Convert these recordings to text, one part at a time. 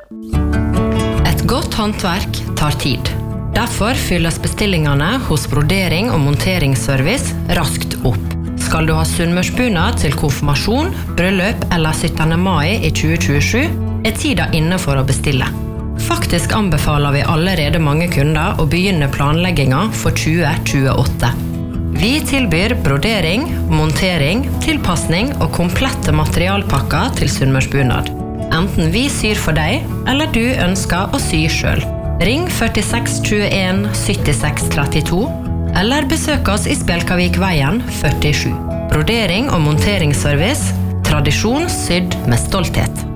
Et godt håndverk tar tid. Derfor fylles bestillingene hos Brodering og monteringsservice raskt opp. Skal du ha sunnmørsbunad til konfirmasjon, bryllup eller 17. mai i 2027, tida inne for å bestille. Faktisk anbefaler vi allerede mange kunder å begynne planlegginga for 2028. Vi tilbyr brodering, montering, tilpassning og komplette materialpakker til sunnmørsbunad. Enten vi syr for deg, eller du ønsker å sy selv. Ring 46 21 76 32, eller besøk oss i Spjelkavikveien 47. Brodering og monteringsservice, tradisjon sydd med stolthet.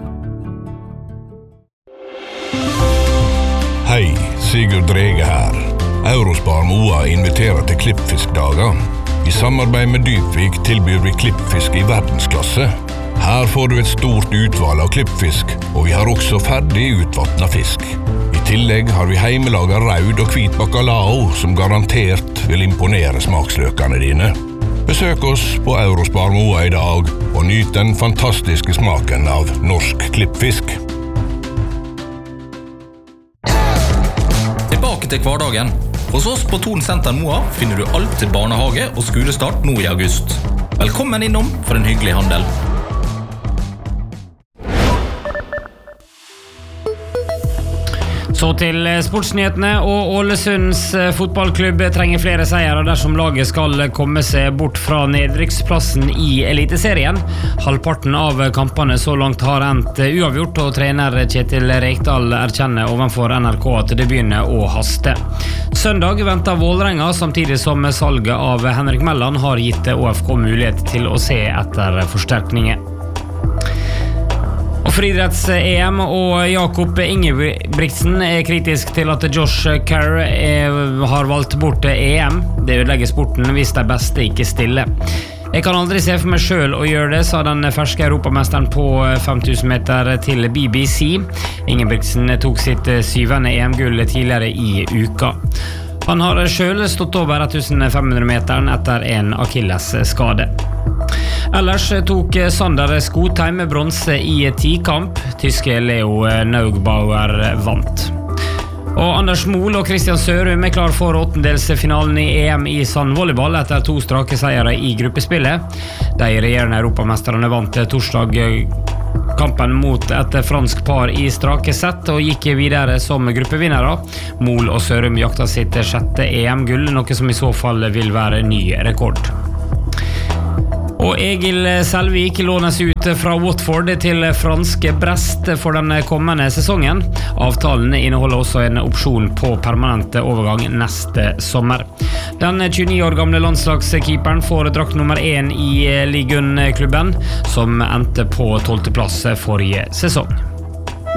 Hei, Sigurd Drege her. Eurospar Moa inviterer til klippfiskdager. I samarbeid med Dypvik tilbyr vi klippfisk i verdensklasse. Her får du et stort utvalg av klippfisk, og vi har også ferdig utvattnet fisk. I tillegg har vi heimelaget raud og hvit bacalao, som garantert vil imponere smaksløkene dine. Besøk oss på Eurospar Moa i dag, og nyt den fantastiske smaken av norsk klippfisk. Tilbake til hverdagen. Hos oss på Thon Senter Moa finner du alt til barnehage og skolestart nå i august. Velkommen innom for en hyggelig handel. Så til sportsnyhetene, og Ålesunds fotballklubb trenger flere seiere dersom laget skal komme seg bort fra nedrykksplassen i Eliteserien. Halvparten av kampene så langt har endt uavgjort, og trener Kjetil Rekdal erkjenner ovenfor NRK at det begynner å haste. Søndag venter Vålerenga, samtidig som salget av Henrik Melland har gitt ÅFK mulighet til å se etter forsterkninger. Og friidretts-EM og Jakob Ingebrigtsen kritisk til at Josh Kerr har valgt bort EM. Det ødelegger sporten hvis de beste ikke stiller. Jeg kan aldri se for meg selv å gjøre det, sa den ferske europamesteren på 5000 meter til BBC. Ingebrigtsen tok sitt 7. EM-gull tidligere i uka. Han har selv stått over 1500 meteren etter en Achilles-skade. Ellers tok Sander Skotheim bronse i 10-kamp. Tyske Leo Naugbauer vant. Og Anders Mol og Christian Sørum klar for åttendelsfinalen i EM i sandvolleyball etter 2 strake seiere i gruppespillet. De regjerende europamesterne vant torsdag kampen mot et fransk par i strake sett og gikk videre som gruppevinnere. Mol og Sørum jakta sitt 6. EM-gull, noe som i så fall vil være ny rekord. Og Egil Selvik lånes ut fra Watford til franske Brest for den kommende sesongen. Avtalen inneholder også en opsjon på permanent overgang neste sommer. Den 29 år gamle landslagskeeperen får drakt nummer 1 i Ligue 1-klubben, som endte på 12. plass forrige sesong.